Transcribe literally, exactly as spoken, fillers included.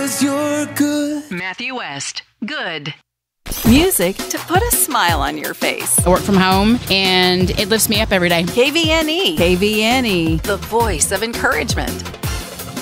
'cause you're good. Matthew West, good. Music to put a smile on your face. I work from home, and it lifts me up every day. K V N E. K V N E, the voice of encouragement.